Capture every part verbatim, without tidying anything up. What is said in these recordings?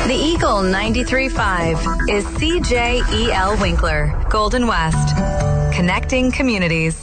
The Eagle ninety-three point five is C J E L Winkler, Golden West. Connecting communities.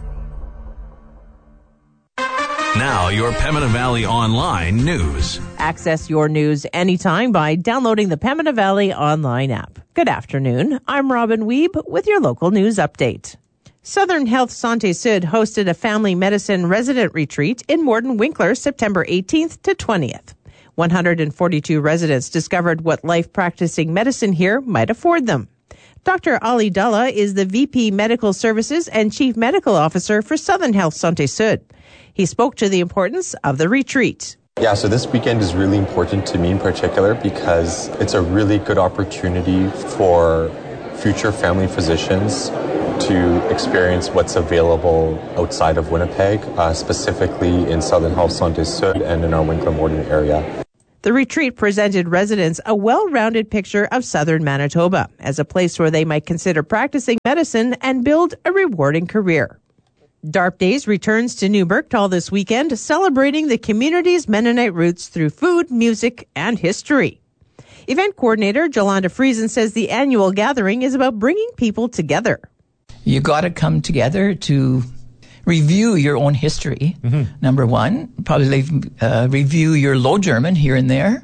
Now, your Pembina Valley Online news. Access your news anytime by downloading the Pembina Valley Online app. Good afternoon. I'm Robin Weeb with your local news update. Southern Health Santé Sud hosted a family medicine resident retreat in Morden Winkler September eighteenth to twentieth. one hundred forty-two residents discovered what life practicing medicine here might afford them. Doctor Ali Dalla is the V P Medical Services and Chief Medical Officer for Southern Health Santé Sud. He spoke to the importance of the retreat. Yeah, so this weekend is really important to me in particular because it's a really good opportunity for future family physicians to experience what's available outside of Winnipeg, uh, specifically in Southern Health Santé Sud and in our Winkler-Morden area. The retreat presented residents a well-rounded picture of southern Manitoba as a place where they might consider practicing medicine and build a rewarding career. D A R P Days returns to New Berktal this weekend, celebrating the community's Mennonite roots through food, music, and history. Event coordinator Jolanda Friesen says the annual gathering is about bringing people together. You got to come together to review your own history, mm-hmm. number one. Probably uh, review your Low German here and there.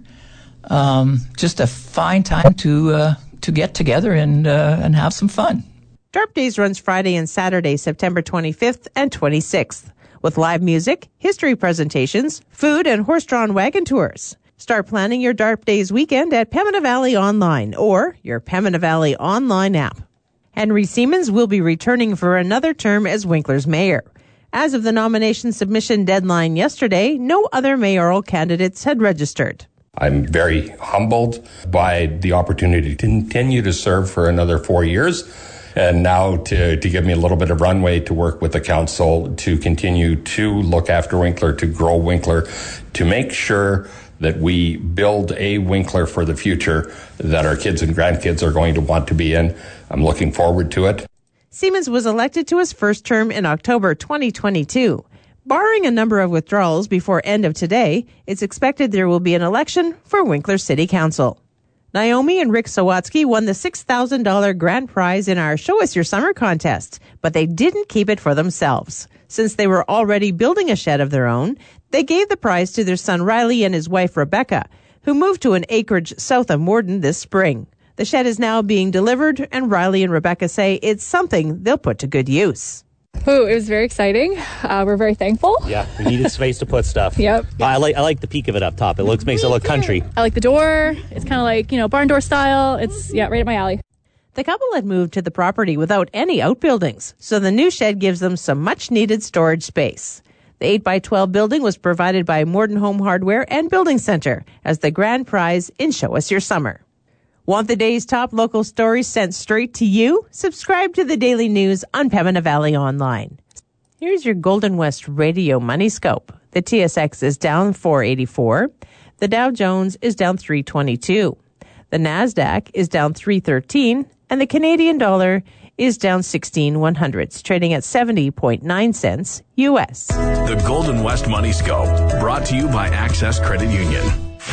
Um, just a fine time to uh, to get together and uh, and have some fun. D A R P Days runs Friday and Saturday, September twenty-fifth and twenty-sixth, with live music, history presentations, food, and horse-drawn wagon tours. Start planning your D A R P Days weekend at Pembina Valley Online or your Pembina Valley Online app. Henry Siemens will be returning for another term as Winkler's mayor. As of the nomination submission deadline yesterday, no other mayoral candidates had registered. I'm very humbled by the opportunity to continue to serve for another four years. And now to, to give me a little bit of runway to work with the council to continue to look after Winkler, to grow Winkler, to make sure that we build a Winkler for the future that our kids and grandkids are going to want to be in. I'm looking forward to it. Siemens was elected to his first term in October twenty twenty-two. Barring a number of withdrawals before end of today, it's expected there will be an election for Winkler City Council. Naomi and Rick Sawatsky won the six thousand dollars grand prize in our Show Us Your Summer contest, but they didn't keep it for themselves. Since they were already building a shed of their own, they gave the prize to their son Riley and his wife Rebecca, who moved to an acreage south of Morden this spring. The shed is now being delivered, and Riley and Rebecca say it's something they'll put to good use. Ooh, it was very exciting. Uh, we're very thankful. Yeah, we needed space to put stuff. Yep. I like I like the peak of it up top. It looks makes it look country. I like the door. It's kind of like, you know, barn door style. It's, yeah, right up my alley. The couple had moved to the property without any outbuildings, so the new shed gives them some much-needed storage space. The eight by twelve building was provided by Morden Home Hardware and Building Center as the grand prize in Show Us Your Summer. Want the day's top local stories sent straight to you? Subscribe to the Daily News on Pembina Valley Online. Here's your Golden West Radio Money Scope. The T S X is down four eighty-four. The Dow Jones is down three twenty-two. The NASDAQ is down three thirteen. And the Canadian dollar is down sixteen one hundredths, trading at seventy point nine cents U S. The Golden West Money Scope, brought to you by Access Credit Union.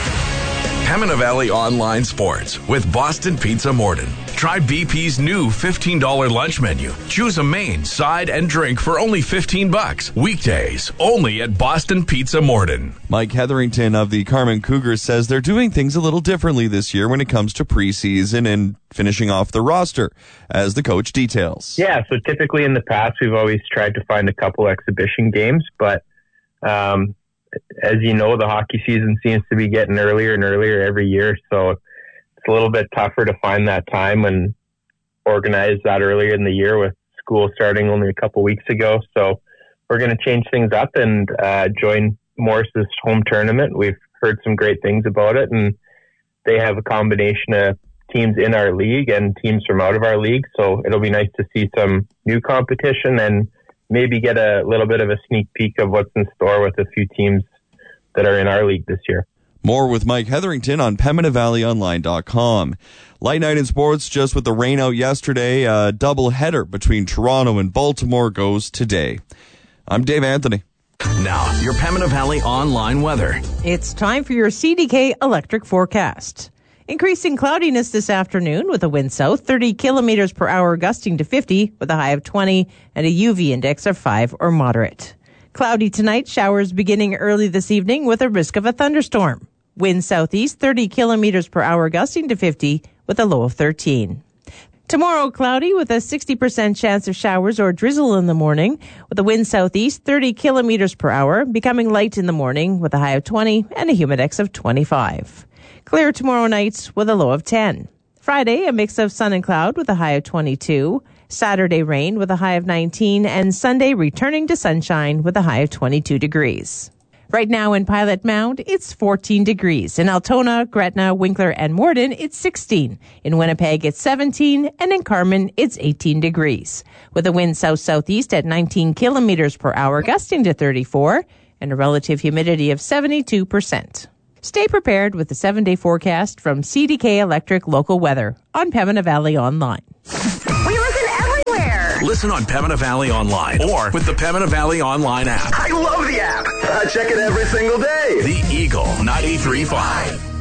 Pembina Valley Online Sports with Boston Pizza Morden. Try B P's new fifteen dollars lunch menu. Choose a main, side, and drink for only fifteen bucks. Weekdays, only at Boston Pizza Morden. Mike Hetherington of the Carmen Cougars says they're doing things a little differently this year when it comes to preseason and finishing off the roster, as the coach details. Yeah, so typically in the past, we've always tried to find a couple exhibition games, but um, as you know, the hockey season seems to be getting earlier and earlier every year, so it's a little bit tougher to find that time and organize that earlier in the year with school starting only a couple weeks ago. So we're going to change things up and uh, join Morris's home tournament. We've heard some great things about it, and they have a combination of teams in our league and teams from out of our league. So it'll be nice to see some new competition and maybe get a little bit of a sneak peek of what's in store with a few teams that are in our league this year. More with Mike Hetherington on Pembina Valley Online dot com. Light night in sports, just with the rain out yesterday. A double header between Toronto and Baltimore goes today. I'm Dave Anthony. Now, your Pembina Valley Online weather. It's time for your C D K electric forecast. Increasing cloudiness this afternoon with a wind south thirty kilometers per hour gusting to fifty with a high of twenty and a U V index of five or moderate. Cloudy tonight, showers beginning early this evening with a risk of a thunderstorm. Wind southeast thirty kilometers per hour gusting to fifty with a low of thirteen. Tomorrow, cloudy with a sixty percent chance of showers or drizzle in the morning with a wind southeast thirty kilometers per hour, becoming light in the morning with a high of twenty and a humidex of twenty-five. Clear tomorrow night with a low of ten. Friday, a mix of sun and cloud with a high of twenty-two. Saturday, rain with a high of nineteen. And Sunday, returning to sunshine with a high of twenty-two degrees. Right now in Pilot Mound, it's fourteen degrees. In Altona, Gretna, Winkler, and Morden, it's sixteen. In Winnipeg, it's seventeen. And in Carman, it's eighteen degrees. With a wind south-southeast at nineteen kilometers per hour, gusting to thirty-four. And a relative humidity of seventy-two percent. Stay prepared with the seven-day forecast from C D K Electric Local Weather on Pembina Valley Online. We listen everywhere. Listen on Pembina Valley Online or with the Pembina Valley Online app. I love the app. I check it every single day. The Eagle ninety-three point five.